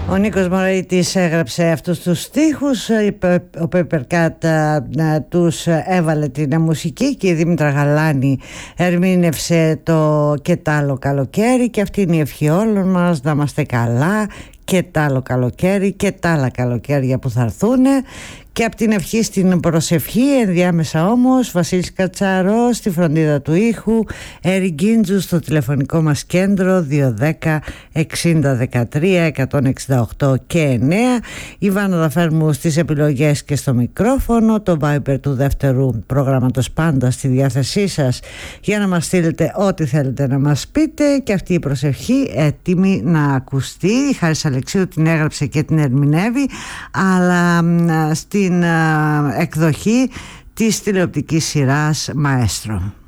Ο Νίκος Μωραΐτης έγραψε αυτούς τους στίχους, ο Πέπερκατ τους έβαλε την μουσική και η Δήμητρα Γαλάνη ερμήνευσε το «Και τ' άλλο καλοκαίρι», και αυτή είναι η ευχή όλων μας, να είμαστε καλά και τ' άλλο καλοκαίρι και τ' άλλα καλοκαίρια που θα έρθουν. Και από την ευχή στην προσευχή, ενδιάμεσα όμως, Βασίλης Κατσαρός στη φροντίδα του ήχου, Έρη Γκίντζου στο τηλεφωνικό μας κέντρο 210 60 13 168 και 9, η Βάνα Δαφέρμου στις επιλογές και στο μικρόφωνο, το Viber του δεύτερου προγράμματος πάντα στη διάθεσή σας για να μας στείλετε ό,τι θέλετε να μας πείτε, και αυτή η προσευχή έτοιμη να ακουστεί. Η Χάρης Αλεξίου την έγραψε και την ερμηνεύει, αλλά στην εκδοχή της τηλεοπτικής σειράς Μαέστρο.